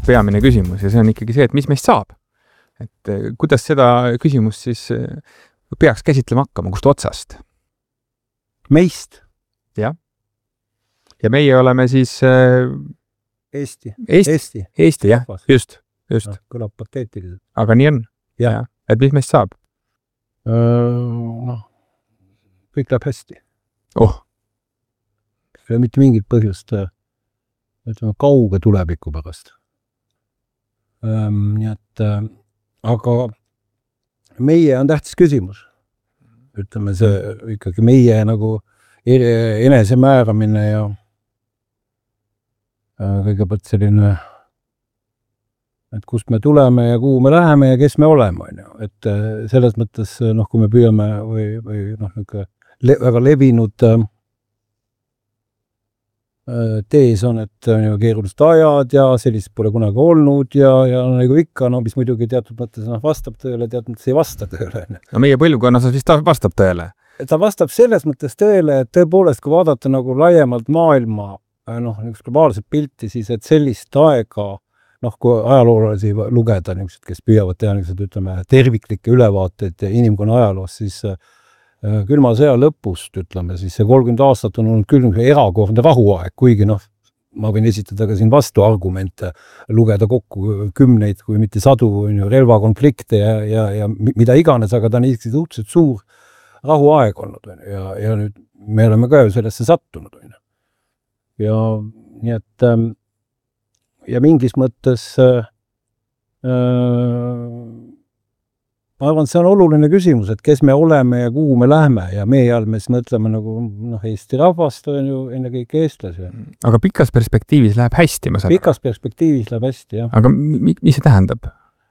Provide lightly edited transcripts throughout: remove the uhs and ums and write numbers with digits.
peamine küsimus ja see on ikkagi see, et mis meist saab. Et kuidas seda küsimust siis peaks käsitlema hakkama, kust otsast? Meist. Ja meie oleme siis Eesti, jah, just. No, kõlab pateetiliselt. Aga nii on. Ja. Et mis meist saab? Kõik läheb hästi. Oh. Ei ole mitte mingit põhjust kauge tuleviku pärast. Nii et, aga meie on tähtis küsimus. Ütleme see ikkagi meie nagu enese määramine ja kõigepealt selline, et kust me tuleme ja kuhu me läheme ja kes me oleme. Et selles mõttes, kui me püüame või väga levinud tees on, et on ju keerulised ajad ja sellist pole kunagi olnud ja nagu ikka, mis muidugi teatud mõttes vastab tõele, teatud mõttes ei vasta tõele. No meie põlvkonnas vist vastab tõele. Ta vastab selles mõttes tõele, et tõepoolest, kui vaadata nagu laiemalt maailma, üks globaalset pilti, siis et sellist aega, kui ajaloolasi lugeda, kes püüavad teha ütleme, terviklikke ülevaateid inimkonna ajaloos, siis külma sõja lõpust, ütleme, siis see 30 aastat on olnud küll erakordne rahuaeg, kuigi ma võin esitada ka siin vastuargumente, lugeda kokku kümneid, kui mitte sadu relvakonflikte ja mida iganes, aga ta on ikkagi suhteliselt suur rahuaeg olnud ja nüüd me oleme ka ju sellesse sattunud. Ja nii et ja mingis mõttes ma arvan, see on oluline küsimus, et kes me oleme ja kuhu me lähme ja meie all me siis mõtleme nagu Eesti rahvast on ju ennekõike eestlasi. Aga pikas perspektiivis läheb hästi, ma saan. Pikas perspektiivis läheb hästi, jah. Aga mis see tähendab?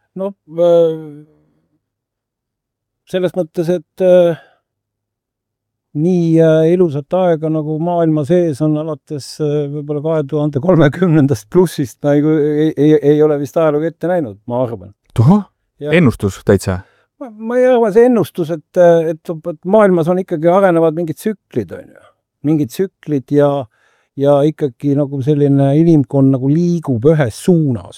Selles mõttes, et nii ilusat aega nagu maailma sees on alates võib-olla 2030 plussist ei ole vist ajalugu ette näinud, ma arvan. Ennustus täitsa? Ma ei arva see ennustus, et maailmas on ikkagi arenevad mingid tsüklid, mingid tsüklid ja ikkagi nagu selline inimkond nagu liigub ühes suunas.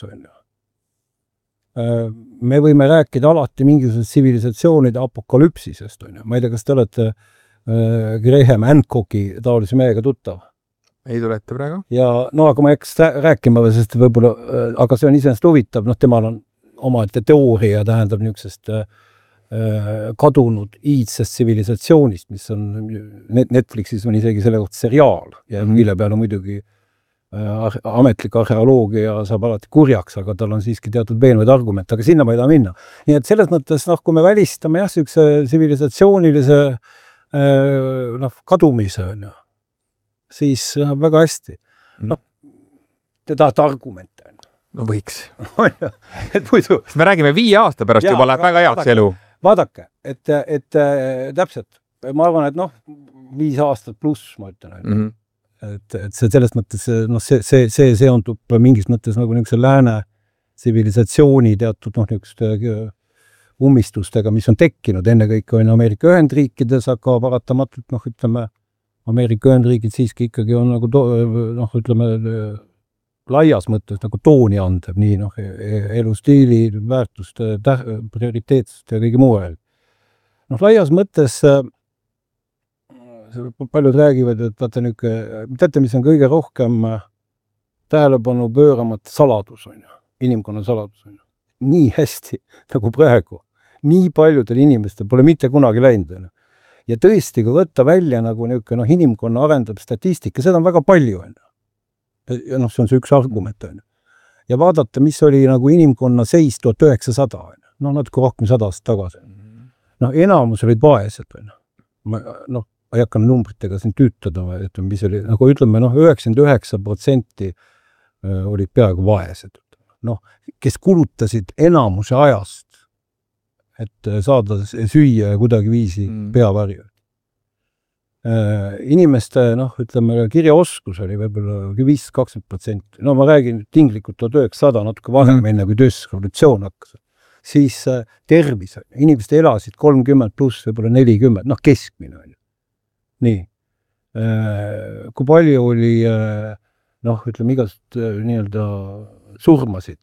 Me võime rääkida alati mingisugused tsivilisatsioonide apokalüpsisest. Ma ei tea, kas te olete Graham Hancocki taolise mehega tuttav? Ei tulete praegu? Ja aga ma ei hakka rääkima, sest võib-olla, aga see on iseenesest huvitav, temal on omaette teooria tähendab niisugusest kadunud iidsest tsivilisatsioonist, mis on Netflixis on isegi selle kohta seriaal ja mille peale muidugi ametlik arheoloogia saab alati kurjaks, aga tal on siiski teatud veenvaid argumente, aga sinna ma ei taha minna. Nii et selles mõttes, kui me välistame sellise tsivilisatsioonilise kadumise, siis väga hästi. Te tahate argumente. No võiks. Et muidu. Me räägime 5 aasta pärast juba läheb väga heaks elu. Vaadake, et täpselt, ma arvan, et 5 aastat pluss, ma ütlen. Et see selles mõttes, see seondub mingis mõttes nagu niisuguse lääne tsivilisatsiooni teatud ummistustega, mis on tekkinud. Ennekõike on Ameerika Ühendriikides, aga paratamatult, ütleme, Ameerika Ühendriigid siiski ikkagi on nagu, ütleme, laias mõttes nagu tooni andev, nii elustiili, väärtuste, prioriteetsust ja kõige muu. Laias mõttes paljud räägivad, et vaata teate, mis on kõige rohkem tähelepanu pööramata saladus, inimkonna saladus. Nii hästi nagu praegu. Nii paljudel inimestel pole mitte kunagi läinud. Ja tõesti, kui võtta välja nagu inimkonna arendab statistika, seda on väga palju. Ja see on see üks argument. Ja vaadata, mis oli nagu inimkonna seis 1900. Natuke rohkem 100 aastat tagasi. Enamus olid vaesed. Ma ei hakka numbritega siin tüütada, mis oli, ütleme, 99% olid peaaegu vaesed. Kes kulutasid enamuse ajast, et saada süüa ja kuidagi viisi peavarju. Inimeste, ütleme, kirjaoskus oli võib-olla 5-20%. Ma räägin tinglikult 1900, natuke varem enne, kui tööstusrevolutsioon hakkas. Siis tervis, inimesed elasid 30 pluss, võib-olla 40, keskmine. Nii. Kui palju oli, ütleme, igast nii-öelda surmasid,